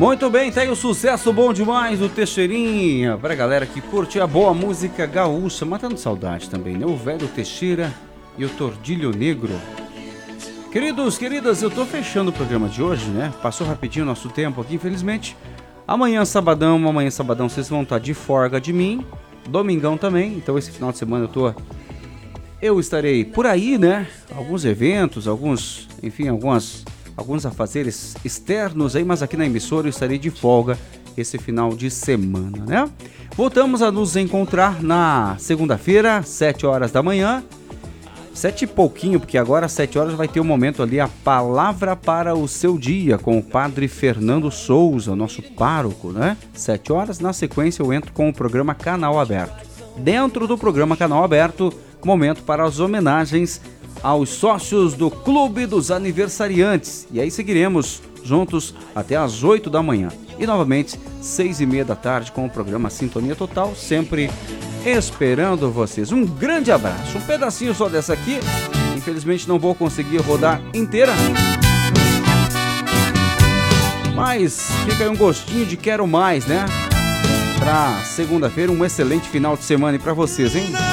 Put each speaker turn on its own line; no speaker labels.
Muito bem, tá aí o sucesso bom demais do Teixeirinha. Pra galera que curte a boa música gaúcha, matando saudade também, né? O velho Teixeira e o Tordilho Negro. Queridos, queridas, eu tô fechando o programa de hoje, né? Passou rapidinho o nosso tempo aqui, infelizmente. Amanhã, sabadão, vocês vão estar de folga de mim. Domingão também, então esse final de semana eu estarei por aí, né? Alguns eventos, alguns afazeres externos aí, mas aqui na emissora eu estarei de folga esse final de semana, né? Voltamos a nos encontrar na segunda-feira, 7 horas da manhã. 7 e pouquinho, porque agora às 7 horas vai ter um momento ali, a palavra para o seu dia, com o padre Fernando Souza, nosso pároco, né? 7 horas, na sequência eu entro com o programa Canal Aberto. Dentro do programa Canal Aberto, momento para as homenagens aos sócios do Clube dos Aniversariantes. E aí seguiremos juntos até às 8 da manhã. E novamente, 6h30 da tarde com o programa Sintonia Total, sempre esperando vocês. Um grande abraço. Um pedacinho só dessa aqui. Infelizmente não vou conseguir rodar inteira, mas fica aí um gostinho de quero mais, né? Pra segunda-feira, um excelente final de semana e pra vocês, hein?